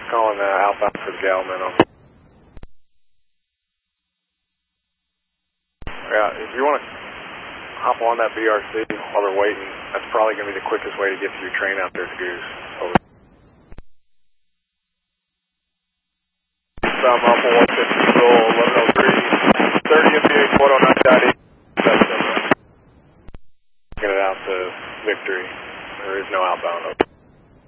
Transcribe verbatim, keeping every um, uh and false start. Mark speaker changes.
Speaker 1: calling uh, Alpha for the Gallimanto. Yeah, if you want to hop on that B R C while they're waiting, that's probably going to be the quickest way to get to your train out there to Goose. Over.